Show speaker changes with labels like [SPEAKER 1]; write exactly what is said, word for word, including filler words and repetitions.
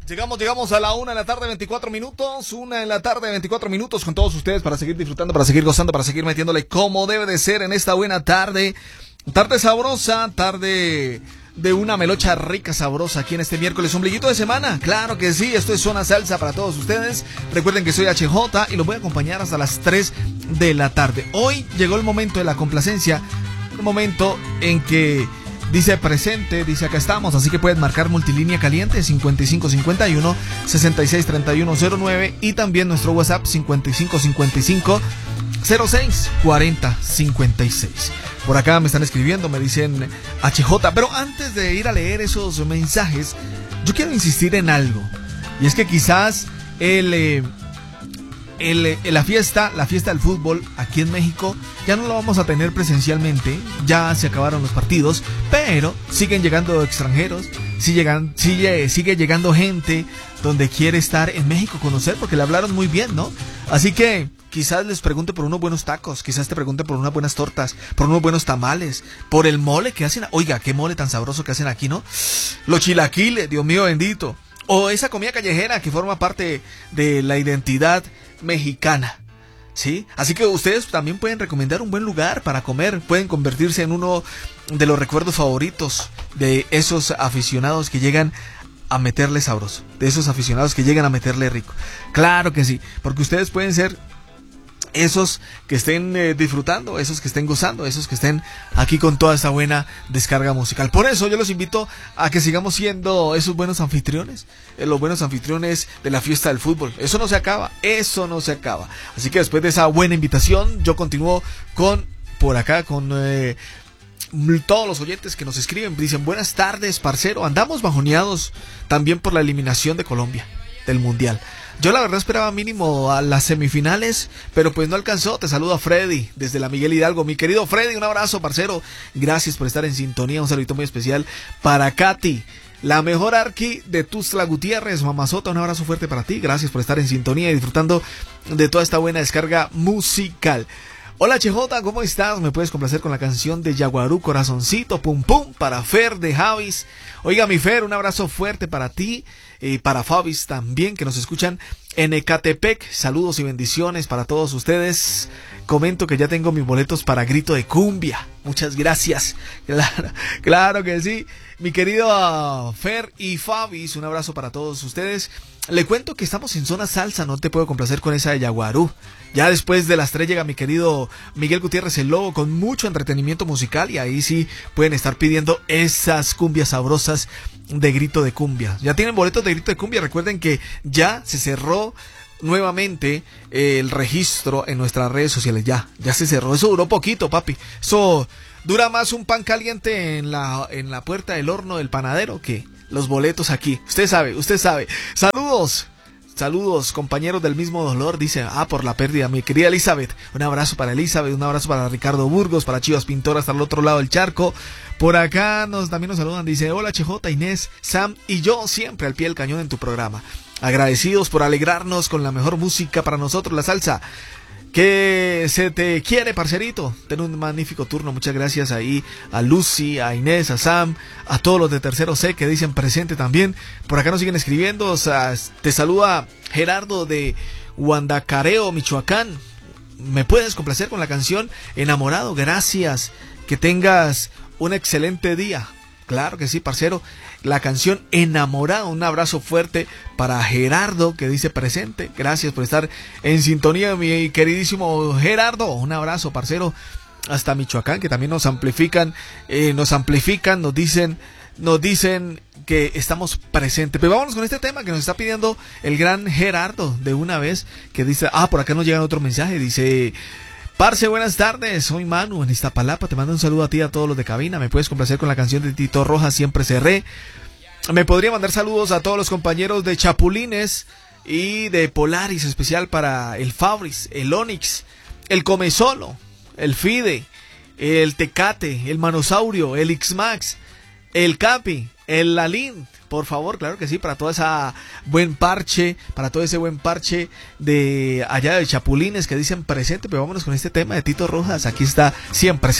[SPEAKER 1] Llegamos, llegamos a la una de la tarde, veinticuatro minutos, una de la tarde, veinticuatro minutos con todos ustedes para seguir disfrutando, para seguir gozando, para seguir metiéndole como debe de ser en esta buena tarde. Tarde sabrosa, tarde de una melocha rica, sabrosa aquí en este miércoles, ombliguito de semana. Claro que sí, esto es Zona Salsa para todos ustedes. Recuerden que soy H J y los voy a acompañar hasta las tres de la tarde. Hoy llegó el momento de la complacencia, el momento en que dice presente, dice acá estamos, así que pueden marcar multilínea caliente cincuenta y cinco cincuenta y uno, sesenta y seis treinta y uno cero nueve y también nuestro WhatsApp cincuenta y cinco cincuenta y cinco, cero seis cuarenta cincuenta y seis. Por acá me están escribiendo, me dicen H J, pero antes de ir a leer esos mensajes, yo quiero insistir en algo, y es que quizás el... Eh, El, el, la fiesta, la fiesta del fútbol aquí en México ya no lo vamos a tener presencialmente, ya se acabaron los partidos, pero siguen llegando extranjeros, sigue, llegan, sigue, sigue llegando gente donde quiere estar en México, conocer, porque le hablaron muy bien, ¿no? Así que quizás les pregunte por unos buenos tacos, quizás te pregunte por unas buenas tortas, por unos buenos tamales, por el mole que hacen, oiga, qué mole tan sabroso que hacen aquí, ¿no? Los chilaquiles, Dios mío bendito, o esa comida callejera que forma parte de la identidad mexicana, ¿sí? Así que ustedes también pueden recomendar un buen lugar para comer, pueden convertirse en uno de los recuerdos favoritos de esos aficionados que llegan a meterle sabroso, de esos aficionados que llegan a meterle rico. Claro que sí, porque ustedes pueden ser esos que estén eh, disfrutando, esos que estén gozando, esos que estén aquí con toda esta buena descarga musical. Por eso yo los invito a que sigamos siendo esos buenos anfitriones, eh, los buenos anfitriones de la fiesta del fútbol. Eso no se acaba, eso no se acaba. Así que después de esa buena invitación, yo continúo con, por acá, con eh, todos los oyentes que nos escriben. Dicen, buenas tardes, parcero, andamos bajoneados también por la eliminación de Colombia del Mundial. Yo la verdad esperaba mínimo a las semifinales, pero pues no alcanzó. Te saluda Freddy desde la Miguel Hidalgo. Mi querido Freddy, un abrazo, parcero. Gracias por estar en sintonía. Un saludito muy especial para Katy, la mejor arqui de Tuxtla Gutiérrez, mamazota. Un abrazo fuerte para ti. Gracias por estar en sintonía y disfrutando de toda esta buena descarga musical. Hola H J, ¿cómo estás? ¿Me puedes complacer con la canción de Yaguarú, Corazoncito, Pum Pum, para Fer de Javis? Oiga, mi Fer, un abrazo fuerte para ti y para Fabis también, que nos escuchan en Ecatepec. Saludos y bendiciones para todos ustedes. Comento que ya tengo mis boletos para Grito de Cumbia. Muchas gracias. Claro, claro que sí. Mi querido Fer y Fabis, un abrazo para todos ustedes. Le cuento que estamos en Zona Salsa, no te puedo complacer con esa de Yaguarú. Ya después de las tres llega mi querido Miguel Gutiérrez el Lobo con mucho entretenimiento musical y ahí sí pueden estar pidiendo esas cumbias sabrosas de Grito de Cumbia. Ya tienen boletos de Grito de Cumbia, recuerden que ya se cerró nuevamente eh, el registro en nuestras redes sociales, ya, ya se cerró. Eso duró poquito, papi. Eso dura más un pan caliente en la, en la puerta del horno del panadero que los boletos aquí. Usted sabe, usted sabe. Saludos. Saludos, compañeros del mismo dolor, dice, ah, por la pérdida, mi querida Elizabeth. Un abrazo para Elizabeth, un abrazo para Ricardo Burgos, para Chivas Pintor hasta el otro lado del charco. Por acá nos también nos saludan, dice, hola H J, Inés, Sam y yo siempre al pie del cañón en tu programa. Agradecidos por alegrarnos con la mejor música para nosotros, la salsa. Que se te quiere, parcerito. Ten un magnífico turno. Muchas gracias ahí a Lucy, a Inés, a Sam, a todos los de Tercero C que dicen presente también. Por acá nos siguen escribiendo. O sea, te saluda Gerardo de Huandacareo, Michoacán. ¿Me puedes complacer con la canción Enamorado? Gracias. Que tengas un excelente día. Claro que sí, parcero. La canción Enamorado. Un abrazo fuerte para Gerardo que dice presente. Gracias por estar en sintonía, mi queridísimo Gerardo. Un abrazo, parcero, hasta Michoacán, que también nos amplifican, eh, nos amplifican, nos dicen, nos dicen que estamos presentes. Pero vámonos con este tema que nos está pidiendo el gran Gerardo de una vez, que dice, ah, por acá nos llega otro mensaje, dice: parce, buenas tardes, soy Manu en Iztapalapa, te mando un saludo a ti y a todos los de cabina. Me puedes complacer con la canción de Tito Rojas, Siempre Cerré. Me podría mandar saludos a todos los compañeros de Chapulines y de Polaris, especial para el Fabris, el Onix, el Comezolo, el Fide, el Tecate, el Manosaurio, el X-Max, el Capi, el Lalín. Por favor, claro que sí, para todo ese buen parche, para todo ese buen parche de allá de Chapulines que dicen presente. Pero vámonos con este tema de Tito Rojas. Aquí está siempre.